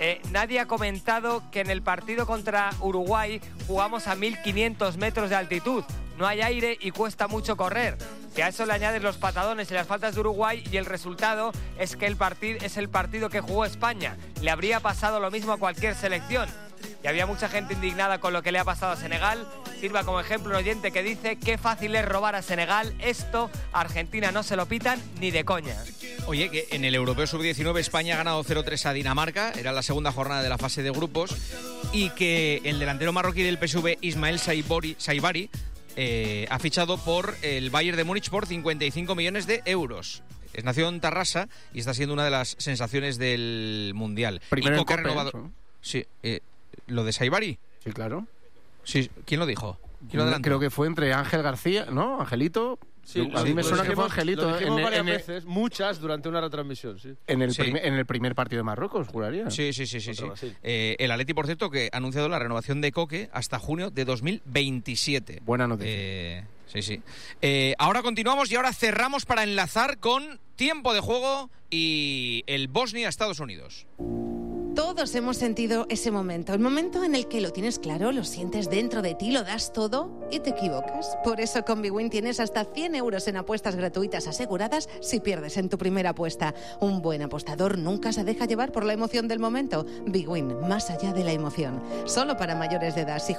Nadie ha comentado que en el partido contra Uruguay jugamos a 1.500 metros de altitud. No hay aire y cuesta mucho correr. Si a eso le añades los patadones y las faltas de Uruguay, y el resultado es que es el partido que jugó España. Le habría pasado lo mismo a cualquier selección. Y había mucha gente indignada con lo que le ha pasado a Senegal. Sirva como ejemplo un oyente que dice: qué fácil es robar a Senegal. Esto a Argentina no se lo pitan ni de coña. Oye, que en el Europeo Sub-19 España ha ganado 0-3 a Dinamarca, era la segunda jornada de la fase de grupos, y que el delantero marroquí del PSV, Ismael Saibari, ha fichado por el Bayern de Múnich por 55 millones de euros. Nació en Tarrasa y está siendo una de las sensaciones del Mundial. Primero y en Coque ha Copa, renovado. ¿no? Sí, ¿lo de Saibari? Sí, claro. Sí, ¿quién lo dijo? ¿Quién lo adelantó? Creo que fue entre Ángel García, ¿no? Angelito. Sí, a mí me suena que fue Angelito. Lo dijimos varias veces, muchas, durante una retransmisión, sí. En el primer partido de Marruecos, juraría. Sí. El Atleti, por cierto, que ha anunciado la renovación de Coque hasta junio de 2027. Buena noticia. Sí. Ahora continuamos y ahora cerramos para enlazar con tiempo de juego y el Bosnia-Estados Unidos. Todos hemos sentido ese momento, el momento en el que lo tienes claro, lo sientes dentro de ti, lo das todo y te equivocas. Por eso con Bwin tienes hasta 100 euros en apuestas gratuitas aseguradas si pierdes en tu primera apuesta. Un buen apostador nunca se deja llevar por la emoción del momento. Bwin, más allá de la emoción. Solo para mayores de edad. Si